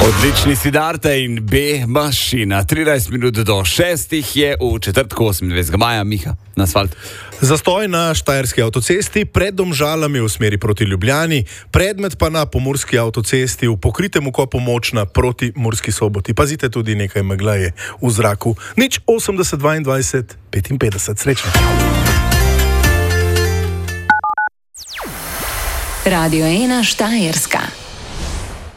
Odlični Siddharta in B mašina. 13 minut do 6 je v četrtku 28. maja, Miha, na asfalt. Zastoj na štajerski avtocesti pred Domžalami v smeri proti Ljubljani, predmet pa na pomurski avtocesti v pokritem ukopu Močna proti Murski Soboti. Pazite, tudi nekaj megla je v zraku. 80 22 55. Srečno. Radio 1 Štajerska.